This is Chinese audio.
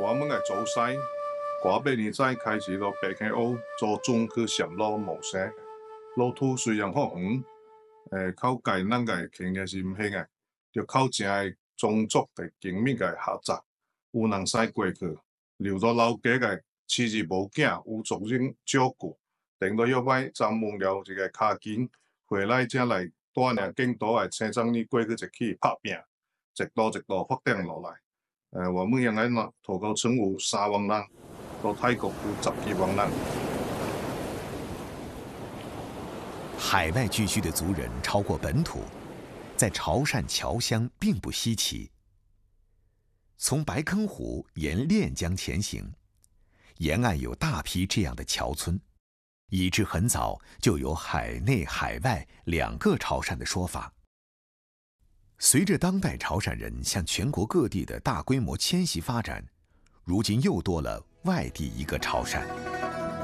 我们的祖师，我每年在开始到北京澳做中去上路谋生，路途虽然好远，靠介咱个经验是毋行的，要靠正的种族的紧密的合作，有人使过去，留到老家个妻儿无囝，有族人照顾，等到要摆暂忘了一个卡筋，回来才来带领更多的青壮年过去一起拍拼，一道一道发展落来。我们现在呢，土高村有3万人，到泰国有10几万人。 海外聚居的族人超过本土，在潮汕侨乡并不稀奇。从白坑湖沿练江前行，沿岸有大批这样的侨村，以致很早就有海内海外2个潮汕的说法。随着当代潮汕人向全国各地的大规模迁徙发展，如今又多了外地一个潮汕。